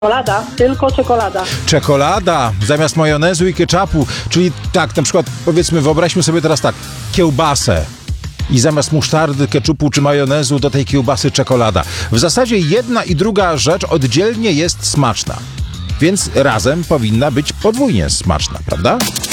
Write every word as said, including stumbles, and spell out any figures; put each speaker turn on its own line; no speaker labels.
Czekolada, tylko czekolada.
Czekolada zamiast majonezu i ketchupu, czyli tak, na przykład powiedzmy, wyobraźmy sobie teraz tak, kiełbasę i zamiast musztardy, ketchupu czy majonezu do tej kiełbasy czekolada. W zasadzie jedna i druga rzecz oddzielnie jest smaczna, więc razem powinna być podwójnie smaczna, prawda?